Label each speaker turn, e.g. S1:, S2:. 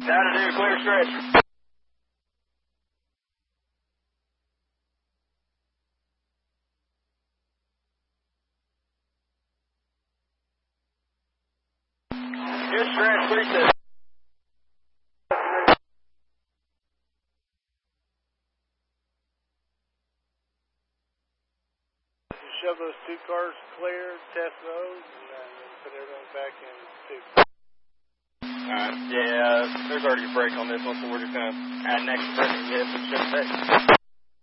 S1: That'll do. Clear stretch. Good stretch. Clear.
S2: Shove those two cars clear, test those, and then put everything back in two.
S1: Alright, yeah, there's already a brake on this one, so we're just going to add an extra brake and get it to the ship.